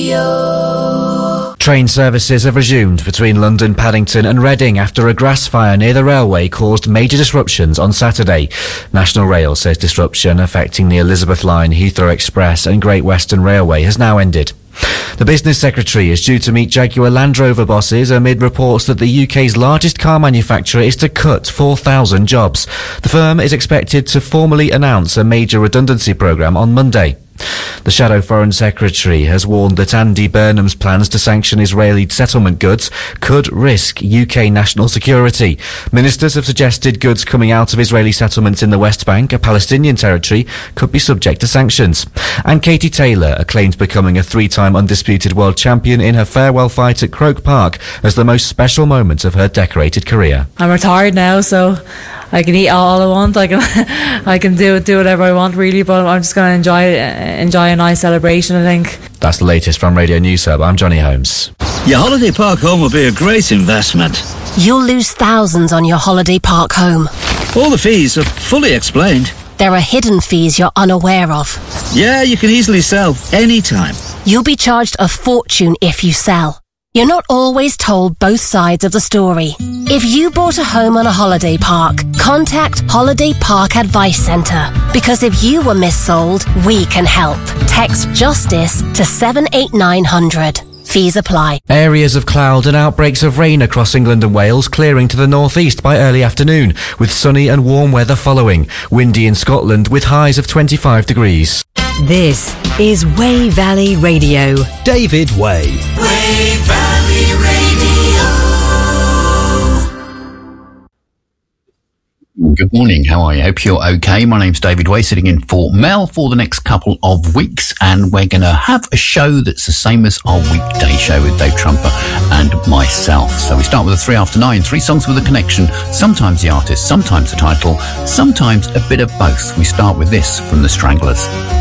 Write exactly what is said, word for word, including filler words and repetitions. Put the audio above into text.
Radio. Train services have resumed between London, Paddington and Reading after a grass fire near the railway caused major disruptions on Saturday. National Rail says disruption affecting the Elizabeth Line, Heathrow Express and Great Western Railway has now ended. The Business Secretary is due to meet Jaguar Land Rover bosses amid reports that the U K's largest car manufacturer is to cut four thousand jobs. The firm is expected to formally announce a major redundancy programme on Monday. The Shadow Foreign Secretary has warned that Andy Burnham's plans to sanction Israeli settlement goods could risk U K national security. Ministers have suggested goods coming out of Israeli settlements in the West Bank, a Palestinian territory, could be subject to sanctions. And Katie Taylor acclaimed becoming a three-time undisputed world champion in her farewell fight at Croke Park as the most special moment of her decorated career. I'm retired now, so I can eat all I want. I can, I can do do whatever I want, really. But I'm just going to enjoy enjoy a nice celebration, I think. That's the latest from Radio News Hub. I'm Johnny Holmes. Your holiday park home will be a great investment. You'll lose thousands on your holiday park home. All the fees are fully explained. There are hidden fees you're unaware of. Yeah, you can easily sell anytime. You'll be charged a fortune if you sell. You're not always told both sides of the story. If you bought a home on a holiday park, contact Holiday Park Advice Centre. Because if you were missold, we can help. Text JUSTICE to seven eight nine hundred. Fees apply. Areas of cloud and outbreaks of rain across England and Wales clearing to the northeast by early afternoon, with sunny and warm weather following. Windy in Scotland with highs of twenty-five degrees. This is Way Valley Radio. David Way. Way Valley Radio. Good morning, how are you? Hope you're okay. My name's David Way, sitting in for Mel for the next couple of weeks, and we're going to have a show that's the same as our weekday show with Dave Trumper and myself. So we start with a three after nine, three songs with a connection, sometimes the artist, sometimes the title, sometimes a bit of both. We start with this from The Stranglers.